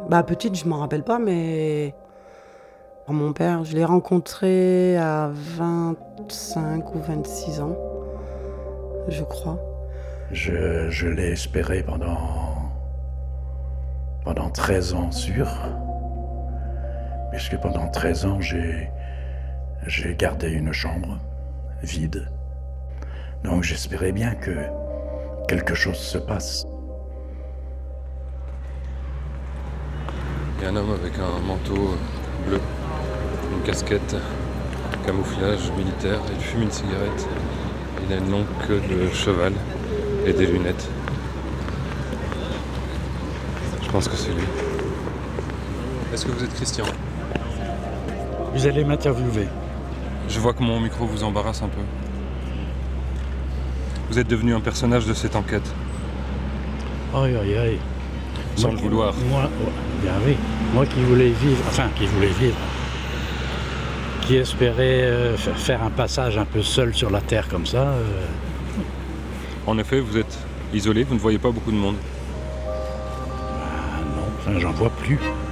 Bah, petite, je m'en rappelle pas, mais mon père, je l'ai rencontré à 25 ou 26 ans, je crois. Je l'ai espéré pendant 13 ans sûr, puisque pendant 13 ans, j'ai gardé une chambre vide. Donc j'espérais bien que quelque chose se passe. Il y a un homme avec un manteau bleu, une casquette, camouflage militaire, il fume une cigarette. Il a une longue queue de cheval et des lunettes. Je pense que c'est lui. Est-ce que vous êtes Christian ? Vous allez m'interviewer. Je vois que mon micro vous embarrasse un peu. Vous êtes devenu un personnage de cette enquête. Aïe, aïe, aïe. Sans le vouloir. Bien oui. Moi qui voulais vivre, qui espérait faire un passage un peu seul sur la Terre comme ça. En effet, vous êtes isolé, vous ne voyez pas beaucoup de monde. Non, j'en vois plus.